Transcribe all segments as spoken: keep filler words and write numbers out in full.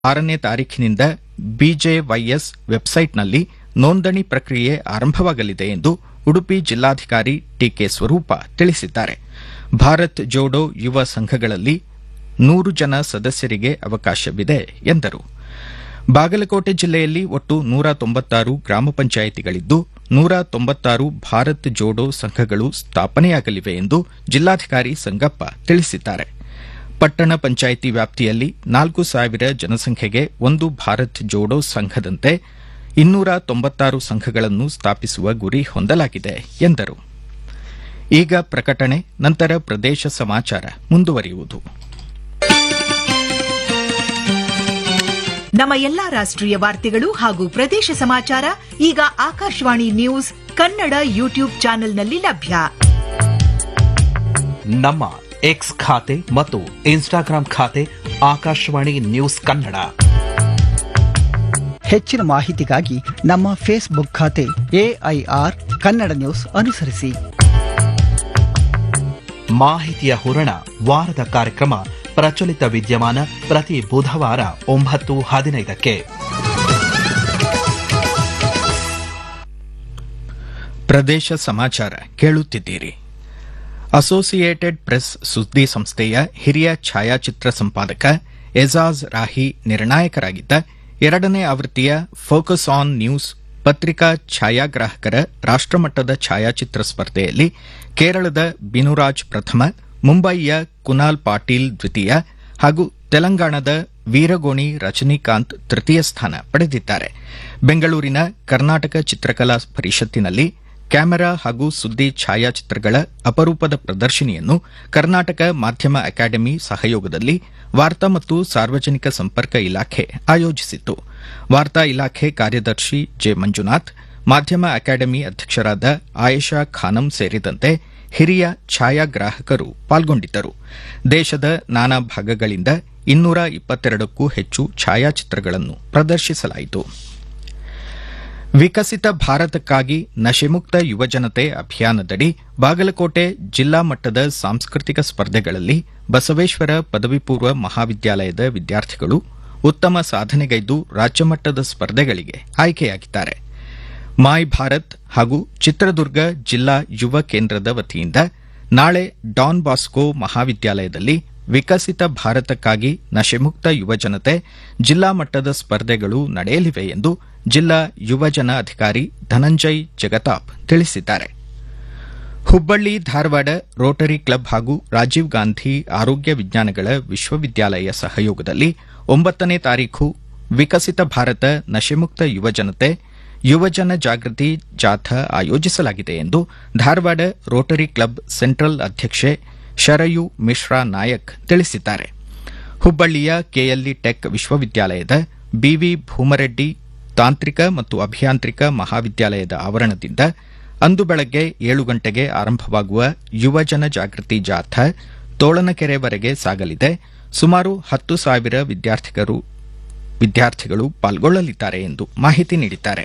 ಆರನೇ ತಾರೀಖಿನಿಂದ ಬಿಜೆವೈಎಸ್ ವೆಬ್ಸೈಟ್ನಲ್ಲಿ ನೋಂದಣಿ ಪ್ರಕ್ರಿಯೆ ಆರಂಭವಾಗಲಿದೆ ಎಂದು ಉಡುಪಿ ಜಿಲ್ಲಾಧಿಕಾರಿ ಟಿಕೆ ಸ್ವರೂಪ ತಿಳಿಸಿದ್ದಾರೆ. ಭಾರತ್ ಜೋಡೋ ಯುವ ಸಂಘಗಳಲ್ಲಿ ನೂರು ಜನ ಸದಸ್ಯರಿಗೆ ಅವಕಾಶವಿದೆ ಎಂದರು. ಬಾಗಲಕೋಟೆ ಜಿಲ್ಲೆಯಲ್ಲಿ ಒಟ್ಟು ನೂರ ತೊಂಬತ್ತಾರು ಗ್ರಾಮ ಪಂಚಾಯಿತಿಗಳಿದ್ದು ನೂರ ತೊಂಬತ್ತಾರು ಭಾರತ್ ಜೋಡೋ ಸಂಘಗಳು ಸ್ಥಾಪನೆಯಾಗಲಿವೆ ಎಂದು ಜಿಲ್ಲಾಧಿಕಾರಿ ಸಂಗಪ್ಪ ತಿಳಿಸಿದ್ದಾರೆ. ಪಟ್ಟಣ ಪಂಚಾಯಿತಿ ವ್ಯಾಪ್ತಿಯಲ್ಲಿ ನಾಲ್ಕು ಸಾವಿರ ಜನಸಂಖ್ಯೆಗೆ ಒಂದು ಭಾರತ್ ಜೋಡೋ ಸಂಘದಂತೆ ಇನ್ನೂರ ತೊಂಬತ್ತಾರು ಸಂಘಗಳನ್ನು ಸ್ಥಾಪಿಸುವ ಗುರಿ ಹೊಂದಲಾಗಿದೆ ಎಂದರು. ಈಗ ಪ್ರಕಟಣೆ, ನಂತರ ಪ್ರದೇಶ ಸಮಾಚಾರ ಮುಂದುವರಿಯುವುದು. ನಮ್ಮ ಎಲ್ಲಾ ರಾಷ್ಟ್ರೀಯ ವಾರ್ತೆಗಳು ಹಾಗೂ ಪ್ರದೇಶ ಸಮಾಚಾರ ಈಗ ಆಕಾಶವಾಣಿ ನ್ಯೂಸ್ ಕನ್ನಡ ಯೂಟ್ಯೂಬ್ ಚಾನೆಲ್ನಲ್ಲಿ ಲಭ್ಯ. ನಮ್ಮ ಎಕ್ಸ್ ಖಾತೆ ಮತ್ತು ಇನ್ಸ್ಟಾಗ್ರಾಂ ಖಾತೆ ಆಕಾಶವಾಣಿ ನ್ಯೂಸ್ ಕನ್ನಡ. ಹೆಚ್ಚಿನ ಮಾಹಿತಿಗಾಗಿ ನಮ್ಮ ಫೇಸ್ಬುಕ್ ಖಾತೆ ಎಐಆರ್ ಕನ್ನಡ ನ್ಯೂಸ್ ಅನುಸರಿಸಿ. ಮಾಹಿತಿಯ ಹೂರಣ ವಾರದ ಕಾರ್ಯಕ್ರಮ ಪ್ರಚಲಿತ ವಿದ್ಯಮಾನ ಪ್ರತಿ ಬುಧವಾರ ಒಂಬತ್ತು ಹದಿನೈದಕ್ಕೆ. ಪ್ರದೇಶ ಸಮಾಚಾರ ಕೇಳುತ್ತಿದ್ದೀರಿ. ಅಸೋಸಿಯೇಟೆಡ್ ಪ್ರೆಸ್ ಸುದ್ದಿ ಸಂಸ್ಥೆಯ ಹಿರಿಯ ಛಾಯಾಚಿತ್ರ ಸಂಪಾದಕ ಎಜಾಜ್ ರಾಹಿ ನಿರ್ಣಾಯಕರಾಗಿದ್ದ ಎರಡನೇ ಆವೃತ್ತಿಯ ಫೋಕಸ್ ಆನ್ ನ್ಯೂಸ್ ಪತ್ರಿಕಾ ಛಾಯಾಗ್ರಾಹಕರ ರಾಷ್ಟಮಟ್ಟದ ಛಾಯಾಚಿತ್ರ ಸ್ಪರ್ಧೆಯಲ್ಲಿ ಕೇರಳದ ಬಿನುರಾಜ್ ಪ್ರಥಮ, ಮುಂಬಯಿಯ ಕುನಾಲ್ ಪಾಟೀಲ್ ದ್ವಿತೀಯ ಹಾಗೂ ತೆಲಂಗಾಣದ ವೀರಗೋಣಿ ರಜನಿಕಾಂತ್ ತೃತೀಯ ಸ್ಥಾನ ಪಡೆದಿದ್ದಾರೆ. ಬೆಂಗಳೂರಿನ ಕರ್ನಾಟಕ ಚಿತ್ರಕಲಾ ಪರಿಷತ್ತಿನಲ್ಲಿ ಕ್ಯಾಮೆರಾ ಹಾಗೂ ಸುದ್ದಿ ಛಾಯಾಚಿತ್ರಗಳ ಅಪರೂಪದ ಪ್ರದರ್ಶನಿಯನ್ನು ಕರ್ನಾಟಕ ಮಾಧ್ಯಮ ಅಕಾಡೆಮಿ ಸಹಯೋಗದಲ್ಲಿ ವಾರ್ತಾ ಮತ್ತು ಸಾರ್ವಜನಿಕ ಸಂಪರ್ಕ ಇಲಾಖೆ ಆಯೋಜಿಸಿತ್ತು. ವಾರ್ತಾ ಇಲಾಖೆ ಕಾರ್ಯದರ್ಶಿ ಜೆ ಮಂಜುನಾಥ್, ಮಾಧ್ಯಮ ಅಕಾಡೆಮಿ ಅಧ್ಯಕ್ಷರಾದ ಆಯೇಷಾ ಖಾನಂ ಸೇರಿದಂತೆ ಹಿರಿಯ ಛಾಯಾಗ್ರಾಹಕರು ಪಾಲ್ಗೊಂಡಿದ್ದರು. ದೇಶದ ನಾನಾ ಭಾಗಗಳಿಂದ ಇನ್ನೂರ ಇಪ್ಪತ್ತೆರಡಕ್ಕೂ ಹೆಚ್ಚು ಛಾಯಾಚಿತ್ರಗಳನ್ನು ಪ್ರದರ್ಶಿಸಲಾಯಿತು. ವಿಕಸಿತ ಭಾರತಕ್ಕಾಗಿ ನಶೆಮುಕ್ತ ಯುವಜನತೆ ಅಭಿಯಾನದಡಿ ಬಾಗಲಕೋಟೆ ಜಿಲ್ಲಾ ಮಟ್ಟದ ಸಾಂಸ್ಕೃತಿಕ ಸ್ಪರ್ಧೆಗಳಲ್ಲಿ ಬಸವೇಶ್ವರ ಪದವಿ ಪೂರ್ವ ಮಹಾವಿದ್ಯಾಲಯದ ವಿದ್ಯಾರ್ಥಿಗಳು ಉತ್ತಮ ಸಾಧನೆಗೈದು ರಾಜ್ಯಮಟ್ಟದ ಸ್ಪರ್ಧೆಗಳಿಗೆ ಆಯ್ಕೆಯಾಗಿದ್ದಾರೆ. ಮಾಯ್ ಭಾರತ್ ಹಾಗೂ ಚಿತ್ರದುರ್ಗ ಜಿಲ್ಲಾ ಯುವ ಕೇಂದ್ರದ ವತಿಯಿಂದ ನಾಳೆ ಡಾನ್ ಬಾಸ್ಕೋ ಮಹಾವಿದ್ಯಾಲಯದಲ್ಲಿ ವಿಕಸಿತ ಭಾರತಕ್ಕಾಗಿ ನಶೆಮುಕ್ತ ಯುವಜನತೆ ಜಿಲ್ಲಾ ಮಟ್ಟದ ಸ್ಪರ್ಧೆಗಳು ನಡೆಯಲಿವೆ ಎಂದು ಜಿಲ್ಲಾ ಯುವಜನ ಅಧಿಕಾರಿ ಧನಂಜಯ್ ಜಗತಾಪ್ ತಿಳಿಸಿದ್ದಾರೆ. ಹುಬ್ಬಳ್ಳಿ ಧಾರವಾಡ ರೋಟರಿ ಕ್ಲಬ್ ಹಾಗೂ ರಾಜೀವ್ ಗಾಂಧಿ ಆರೋಗ್ಯ ವಿಜ್ಞಾನಗಳ ವಿಶ್ವವಿದ್ಯಾಲಯ ಸಹಯೋಗದಲ್ಲಿ ಒಂಬತ್ತನೇ ತಾರೀಖು ವಿಕಸಿತ ಭಾರತ ನಶೆಮುಕ್ತ ಯುವಜನತೆ ಯುವಜನ ಜಾಗೃತಿ ಜಾಥಾ ಆಯೋಜಿಸಲಾಗಿದೆ ಎಂದು ಧಾರವಾಡ ರೋಟರಿ ಕ್ಲಬ್ ಸೆಂಟ್ರಲ್ ಅಧ್ಯಕ್ಷೆ ಶರಯು ಮಿಶ್ರಾ ನಾಯಕ್ ತಿಳಿಸಿದ್ದಾರೆ. ಹುಬ್ಬಳ್ಳಿಯ ಕೆಎಲ್ಇ ಟೆಕ್ ವಿಶ್ವವಿದ್ಯಾಲಯದ ಬಿವಿ ಭೂಮರೆಡ್ಡಿ ತಾಂತ್ರಿಕ ಮತ್ತು ಅಭಿಯಾಂತ್ರಿಕ ಮಹಾವಿದ್ಯಾಲಯದ ಆವರಣದಿಂದ ಅಂದು ಬೆಳಗ್ಗೆ ಏಳು ಗಂಟೆಗೆ ಆರಂಭವಾಗುವ ಯುವಜನ ಜಾಗೃತಿ ಜಾಥಾ ತೋಳನಕೆರೆವರೆಗೆ ಸಾಗಲಿದೆ. ಸುಮಾರು ಹತ್ತು ಸಾವಿರ ವಿದ್ಯಾರ್ಥಿಗಳು ಪಾಲ್ಗೊಳ್ಳಲಿದ್ದಾರೆ ಎಂದು ಮಾಹಿತಿ ನೀಡಿದ್ದಾರೆ.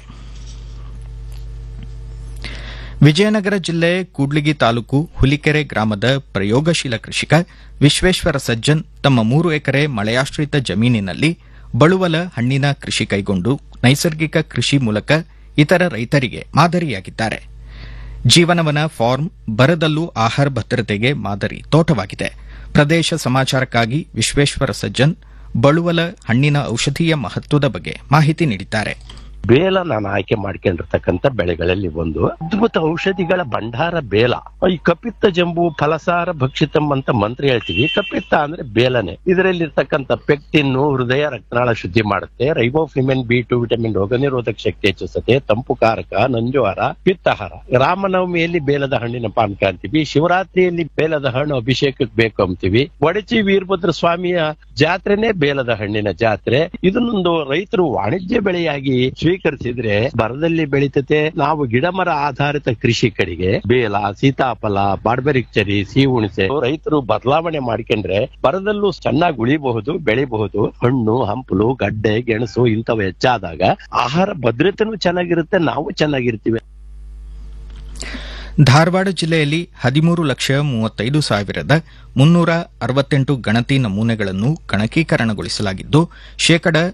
ವಿಜಯನಗರ ಜಿಲ್ಲೆ ಕೂಡ್ಲಿಗಿ ತಾಲೂಕು ಹುಲಿಕೆರೆ ಗ್ರಾಮದ ಪ್ರಯೋಗಶೀಲ ಕೃಷಿಕ ವಿಶ್ವೇಶ್ವರ ಸಜ್ಜನ್ ತಮ್ಮ ಮೂರು ಎಕರೆ ಮಳೆಯಾಶ್ರಿತ ಜಮೀನಿನಲ್ಲಿ ಬಳುವಲ ಹಣ್ಣಿನ ಕೃಷಿ ಕೈಗೊಂಡು ನೈಸರ್ಗಿಕ ಕೃಷಿ ಮೂಲಕ ಇತರ ರೈತರಿಗೆ ಮಾದರಿಯಾಗಿದ್ದಾರೆ. ಜೀವನವನ ಫಾರ್ಮ್ ಬರದಲ್ಲೂ ಆಹಾರ ಭದ್ರತೆಗೆ ಮಾದರಿ ತೋಟವಾಗಿದೆ. ಪ್ರದೇಶ ಸಮಾಚಾರಕ್ಕಾಗಿ ವಿಶ್ವೇಶ್ವರ ಸಜ್ಜನ್ ಬಳುವಲ ಹಣ್ಣಿನ ಔಷಧೀಯ ಮಹತ್ವದ ಬಗ್ಗೆ ಮಾಹಿತಿ ನೀಡಿದ್ದಾರೆ. ಬೇಲ ನಾನು ಆಯ್ಕೆ ಮಾಡ್ಕೊಂಡಿರ್ತಕ್ಕಂಥ ಬೆಳೆಗಳಲ್ಲಿ ಒಂದು ಅದ್ಭುತ ಔಷಧಿಗಳ ಭಂಡಾರ ಬೇಲ. ಈ ಕಪಿತ್ತ ಜಂಬು ಫಲಸಾರ ಭಕ್ಷಿತಂ ಅಂತ ಮಂತ್ರ ಹೇಳ್ತೀವಿ. ಕಪಿತ್ತ ಅಂದ್ರೆ ಬೇಲನೆ. ಇದರಲ್ಲಿರ್ತಕ್ಕಂಥ ಪೆಕ್ಟಿನ್ ಹೃದಯ ರಕ್ತನಾಳ ಶುದ್ಧಿ ಮಾಡುತ್ತೆ, ರೈಬೋಫ್ಲಿಮೆನ್ ಬಿ ಟು ವಿಟಮಿನ್ ರೋಗ ನಿರೋಧಕ ಶಕ್ತಿ ಹೆಚ್ಚಿಸುತ್ತೆ, ತಂಪು ಕಾರಕ, ನಂಜುಹಾರ, ಪಿತ್ತಹಾರ. ರಾಮನವಮಿಯಲ್ಲಿ ಬೇಲದ ಹಣ್ಣಿನ ಪಾನಕ ಅಂತೀವಿ. ಶಿವರಾತ್ರಿಯಲ್ಲಿ ಬೇಲದ ಹಣ್ಣು ಅಭಿಷೇಕಕ್ಕೆ ಬೇಕು ಅಂತೀವಿ. ಒಡಚಿ ವೀರಭದ್ರ ಸ್ವಾಮಿಯ ಜಾತ್ರೆನೇ ಬೇಲದ ಹಣ್ಣಿನ ಜಾತ್ರೆ. ಇದನ್ನೊಂದು ರೈತರು ವಾಣಿಜ್ಯ ಬೆಳೆಯಾಗಿ ಸ್ವೀಕರಿಸಿದ್ರೆ ಬರದಲ್ಲಿ ಬೆಳೀತತೆ. ನಾವು ಗಿಡ ಮರ ಆಧಾರಿತ ಕೃಷಿ ಕಡೆಗೆ ಬೇಲ, ಸೀತಾಫಲ, ಬಾರ್ಬೆರಿಕ್ ಚೆರಿ, ಸಿಹಿ ಹುಣಸೆ ರೈತರು ಬದಲಾವಣೆ ಮಾಡ್ಕೊಂಡ್ರೆ ಬರದಲ್ಲೂ ಚೆನ್ನಾಗಿ ಉಳಿಬಹುದು, ಬೆಳಿಬಹುದು. ಹಣ್ಣು ಹಂಪಲು ಗಡ್ಡೆ ಗೆಣಸು ಇಂಥವು ಹೆಚ್ಚಾದಾಗ ಆಹಾರ ಭದ್ರತೆನೂ ಚೆನ್ನಾಗಿರುತ್ತೆ, ನಾವು ಚೆನ್ನಾಗಿರ್ತೀವಿ. ಧಾರವಾಡ ಜಿಲ್ಲೆಯಲ್ಲಿ ಹದಿಮೂರು ಲಕ್ಷ ಮೂವತ್ತೈದು ಸಾವಿರದ ಮುನ್ನೂರ ಅರವತ್ತೆಂಟು ಗಣತಿ ನಮೂನೆಗಳನ್ನು ಗಣಕೀಕರಣಗೊಳಿಸಲಾಗಿದ್ದು ಶೇಕಡ